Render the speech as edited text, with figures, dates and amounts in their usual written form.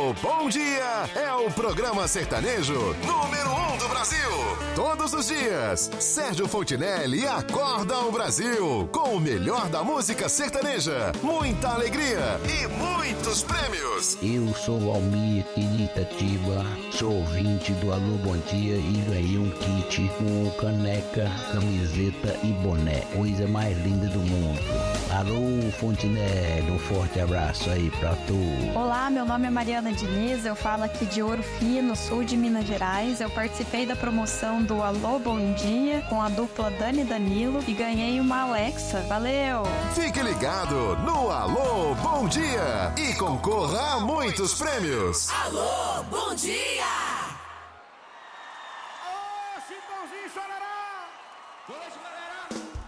Alô, bom dia! É o programa sertanejo número 1 do Brasil. Todos os dias, Sérgio Fontinelli acorda o Brasil com o melhor da música sertaneja, muita alegria e muitos prêmios. Eu sou o Almir Itatiba, sou ouvinte do Alô Bom Dia e ganhei um kit com caneca, camiseta e boné, coisa mais linda do mundo. Alô Fontinelli, um forte abraço aí pra tu. Olá, meu nome é Mariana Diniz, eu falo aqui de Ouro Fino, sul de Minas Gerais. Eu participei da promoção do Alô Bom Dia com a dupla Dani e Danilo e ganhei uma Alexa. Valeu! Fique ligado no Alô Bom Dia e concorra a muitos prêmios. Alô Bom Dia!